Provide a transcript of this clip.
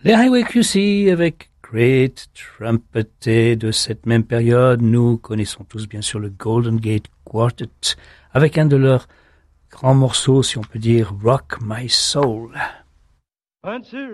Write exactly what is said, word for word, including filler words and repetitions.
Les Highway Q C avec Great Trumpet, et de cette même période, nous connaissons tous bien sûr le Golden Gate Quartet avec un de leurs grands morceaux, si on peut dire, Rock My Soul.